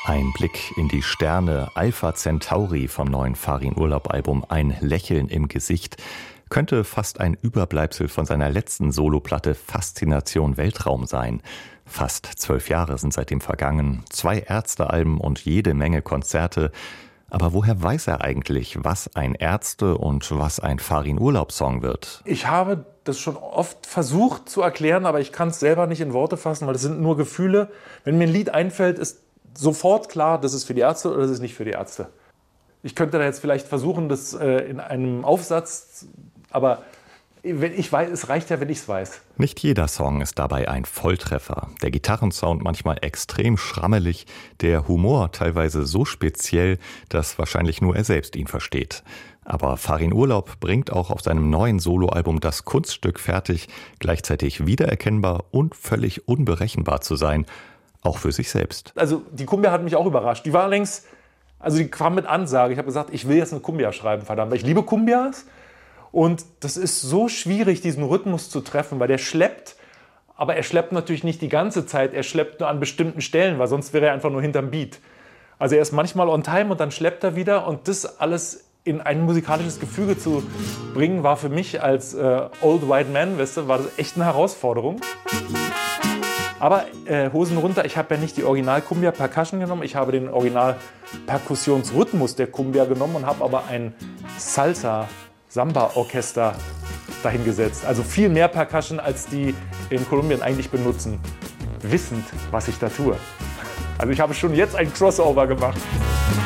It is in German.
Ein Blick in die Sterne, Alpha Centauri vom neuen Farin-Urlaub-Album Ein Lächeln im Gesicht könnte fast ein Überbleibsel von seiner letzten Soloplatte Faszination Weltraum sein. Fast 12 Jahre sind seitdem vergangen, 2 Ärzte-Alben und jede Menge Konzerte. Aber woher weiß er eigentlich, was ein Ärzte- und was ein Farin-Urlaub-Song wird? Ich habe das schon oft versucht zu erklären, aber ich kann es selber nicht in Worte fassen, weil das sind nur Gefühle. Wenn mir ein Lied einfällt, ist sofort klar, das ist für die Ärzte oder das ist nicht für die Ärzte. Ich könnte da jetzt vielleicht versuchen, das in einem Aufsatz, aber es reicht ja, wenn ich es weiß. Nicht jeder Song ist dabei ein Volltreffer. Der Gitarrensound manchmal extrem schrammelig, der Humor teilweise so speziell, dass wahrscheinlich nur er selbst ihn versteht. Aber Farin-Urlaub bringt auch auf seinem neuen Soloalbum das Kunststück fertig, gleichzeitig wiedererkennbar und völlig unberechenbar zu sein, auch für sich selbst. Also die Cumbia hat mich auch überrascht. Die war längst, also die kam mit Ansage. Ich habe gesagt, ich will jetzt eine Cumbia schreiben, verdammt. Weil ich liebe Cumbias. Und das ist so schwierig, diesen Rhythmus zu treffen, weil der schleppt. Aber er schleppt natürlich nicht die ganze Zeit. Er schleppt nur an bestimmten Stellen, weil sonst wäre er einfach nur hinterm Beat. Also er ist manchmal on time und dann schleppt er wieder. Und das alles in ein musikalisches Gefüge zu bringen, war für mich als Old White Man, weißt du, war das echt eine Herausforderung. Aber Hosen runter, ich habe ja nicht die Original-Cumbia Percussion genommen, ich habe den Original-Perkussionsrhythmus der Cumbia genommen und habe aber ein Salsa-Samba-Orchester dahingesetzt. Also viel mehr Percussion, als die in Kolumbien eigentlich benutzen, wissend, was ich da tue. Also ich habe schon jetzt ein Crossover gemacht.